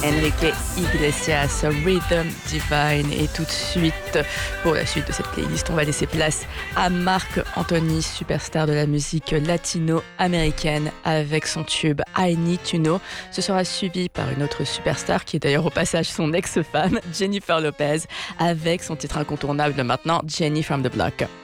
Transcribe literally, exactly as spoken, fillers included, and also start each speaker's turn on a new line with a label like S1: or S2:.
S1: Enrique Iglesias, Rhythm Divine. Et tout de suite, pour la suite de cette playlist, on va laisser place à Marc Anthony, superstar de la musique latino-américaine, avec son tube I Need to Know. Ce sera suivi par une autre superstar, qui est d'ailleurs au passage son ex-femme, Jennifer Lopez, avec son titre incontournable maintenant, Jenny from the Block.